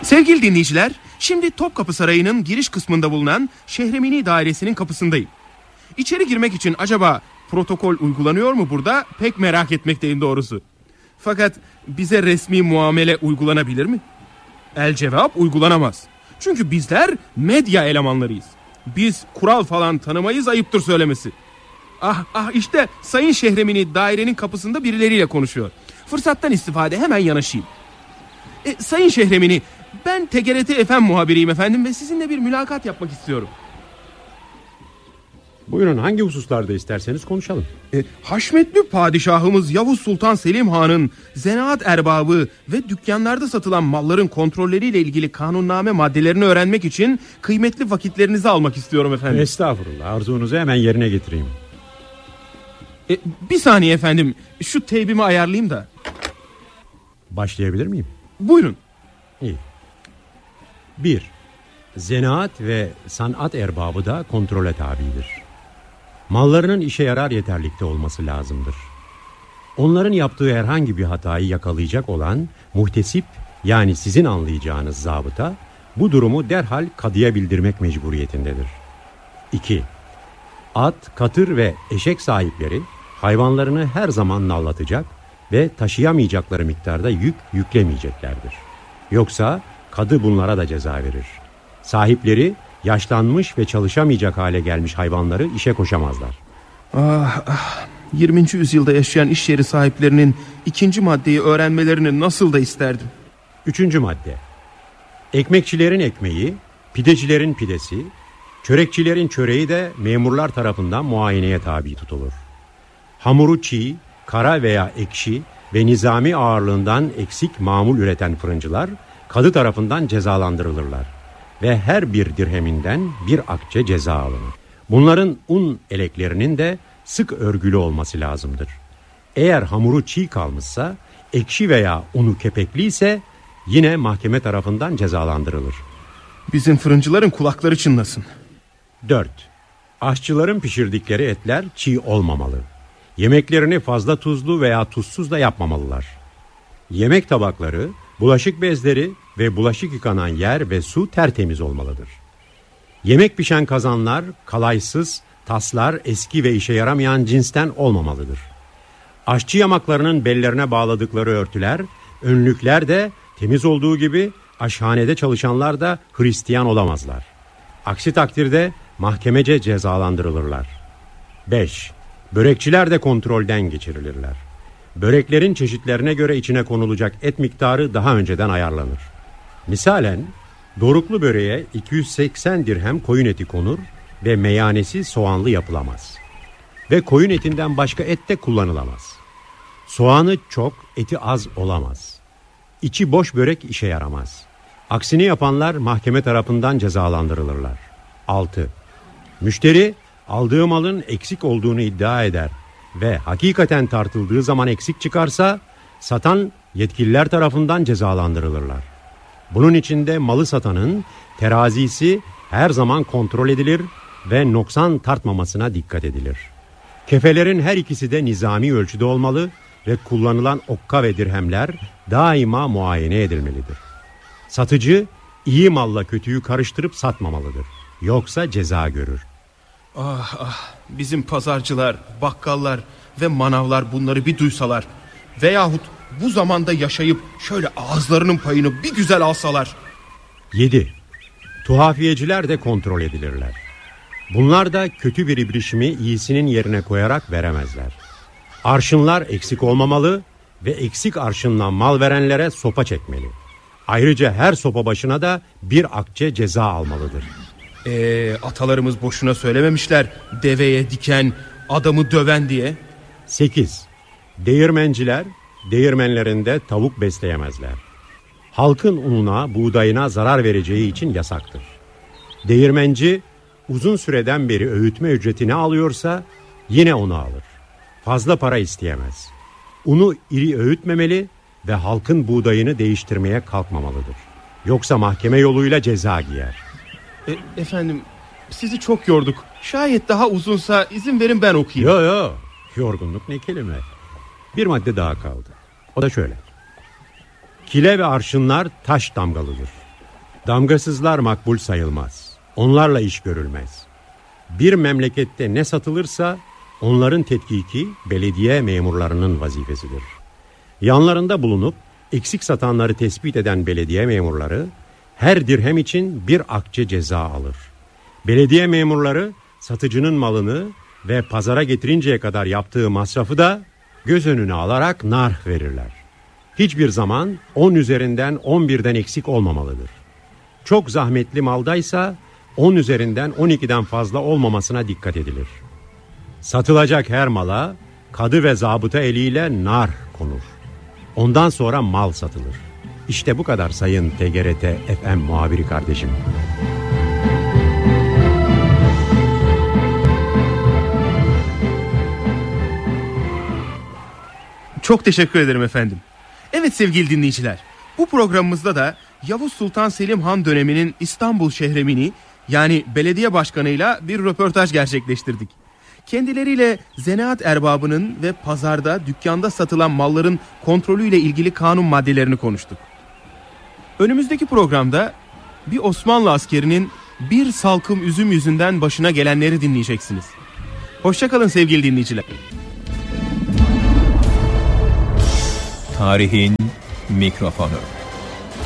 Sevgili dinleyiciler, şimdi Topkapı Sarayı'nın giriş kısmında bulunan Şehremini Dairesi'nin kapısındayım. İçeri girmek için acaba protokol uygulanıyor mu burada? Pek merak etmekteyim doğrusu. Fakat bize resmi muamele uygulanabilir mi? El cevap uygulanamaz. Çünkü bizler medya elemanlarıyız. Biz kural falan tanımayız, ayıptır söylemesi. İşte Sayın Şehremini dairenin kapısında birileriyle konuşuyor. Fırsattan istifade hemen yanaşayım. Sayın Şehremini, ben TGRT FM muhabiriyim efendim ve sizinle bir mülakat yapmak istiyorum. Buyurun, hangi hususlarda isterseniz konuşalım. Haşmetli padişahımız Yavuz Sultan Selim Han'ın zanaat erbabı ve dükkanlarda satılan malların kontrolleriyle ilgili kanunname maddelerini öğrenmek için kıymetli vakitlerinizi almak istiyorum efendim. Estağfurullah, arzunuzu hemen yerine getireyim. Bir saniye efendim, şu teybimi ayarlayayım da. Başlayabilir miyim? Buyurun. İyi. 1. Zanaat ve sanat erbabı da kontrole tabidir. Mallarının işe yarar yeterlikte olması lazımdır. Onların yaptığı herhangi bir hatayı yakalayacak olan muhtesip, yani sizin anlayacağınız zabıta, bu durumu derhal kadıya bildirmek mecburiyetindedir. 2. At, katır ve eşek sahipleri hayvanlarını her zaman nallatacak ve taşıyamayacakları miktarda yük yüklemeyeceklerdir. Yoksa kadı bunlara da ceza verir. Sahipleri yaşlanmış ve çalışamayacak hale gelmiş hayvanları işe koşamazlar. 20. yüzyılda yaşayan iş yeri sahiplerinin ikinci maddeyi öğrenmelerini nasıl da isterdim. 3. madde. Ekmekçilerin ekmeği, pidecilerin pidesi, çörekçilerin çöreği de memurlar tarafından muayeneye tabi tutulur. Hamuru çiğ, kara veya ekşi ve nizami ağırlığından eksik mamul üreten fırıncılar kadı tarafından cezalandırılırlar ve her bir dirheminden bir akçe ceza alınır. Bunların un eleklerinin de sık örgülü olması lazımdır. Eğer hamuru çiğ kalmışsa, ekşi veya unu kepekli ise yine mahkeme tarafından cezalandırılır. Bizim fırıncıların kulakları çınlasın. 4. Aşçıların pişirdikleri etler çiğ olmamalı. Yemeklerini fazla tuzlu veya tuzsuz da yapmamalılar. Yemek tabakları, bulaşık bezleri ve bulaşık yıkanan yer ve su tertemiz olmalıdır. Yemek pişen kazanlar kalaysız, taslar eski ve işe yaramayan cinsten olmamalıdır. Aşçı yamaklarının bellerine bağladıkları örtüler, önlükler de temiz olduğu gibi aşhanede çalışanlar da Hristiyan olamazlar. Aksi takdirde mahkemece cezalandırılırlar. 5. Börekçiler de kontrolden geçirilirler. Böreklerin çeşitlerine göre içine konulacak et miktarı daha önceden ayarlanır. Misalen doruklu böreğe 280 dirhem koyun eti konur ve meyanesi soğanlı yapılamaz. Ve koyun etinden başka et de kullanılamaz. Soğanı çok, eti az olamaz. İçi boş börek işe yaramaz. Aksini yapanlar mahkeme tarafından cezalandırılırlar. 6. Müşteri aldığı malın eksik olduğunu iddia eder ve hakikaten tartıldığı zaman eksik çıkarsa satan yetkililer tarafından cezalandırılırlar. Bunun için de malı satanın terazisi her zaman kontrol edilir ve noksan tartmamasına dikkat edilir. Kefelerin her ikisi de nizami ölçüde olmalı ve kullanılan okka ve dirhemler daima muayene edilmelidir. Satıcı iyi malla kötüyü karıştırıp satmamalıdır. Yoksa ceza görür. Bizim pazarcılar, bakkallar ve manavlar bunları bir duysalar veyahut bu zamanda yaşayıp şöyle ağızlarının payını bir güzel alsalar. 7. Tuhafiyeciler de kontrol edilirler. Bunlar da kötü bir ibrişimi iyisinin yerine koyarak veremezler. Arşınlar eksik olmamalı ve eksik arşınla mal verenlere sopa çekmeli. Ayrıca her sopa başına da bir akçe ceza almalıdır. Atalarımız boşuna söylememişler deveye diken, adamı döven diye. 8. Değirmenciler değirmenlerinde tavuk besleyemezler. Halkın ununa, buğdayına zarar vereceği için yasaktır. Değirmenci uzun süreden beri öğütme ücretini alıyorsa yine onu alır. Fazla para isteyemez. Unu iri öğütmemeli ve halkın buğdayını değiştirmeye kalkmamalıdır. Yoksa mahkeme yoluyla ceza giyer. Efendim, sizi çok yorduk. Şayet daha uzunsa izin verin ben okuyayım. Yo, yorgunluk ne kelime. Bir madde daha kaldı. O da şöyle. Kile ve arşınlar taş damgalıdır. Damgasızlar makbul sayılmaz. Onlarla iş görülmez. Bir memlekette ne satılırsa onların tetkiki belediye memurlarının vazifesidir. Yanlarında bulunup eksik satanları tespit eden belediye memurları her dirhem için bir akçe ceza alır. Belediye memurları satıcının malını ve pazara getirinceye kadar yaptığı masrafı da göz önüne alarak narh verirler. Hiçbir zaman 10 üzerinden 11'den eksik olmamalıdır. Çok zahmetli maldaysa 10 üzerinden 12'den fazla olmamasına dikkat edilir. Satılacak her mala kadı ve zabıta eliyle narh konur. Ondan sonra mal satılır. İşte bu kadar sayın TGRT FM muhabiri kardeşim. Çok teşekkür ederim efendim. Evet sevgili dinleyiciler, bu programımızda da Yavuz Sultan Selim Han döneminin İstanbul Şehremini yani belediye başkanıyla bir röportaj gerçekleştirdik. Kendileriyle zanaat erbabının ve pazarda, dükkanda satılan malların kontrolüyle ilgili kanun maddelerini konuştuk. Önümüzdeki programda bir Osmanlı askerinin bir salkım üzüm yüzünden başına gelenleri dinleyeceksiniz. Hoşça kalın sevgili dinleyiciler. Tarihin mikrofonu.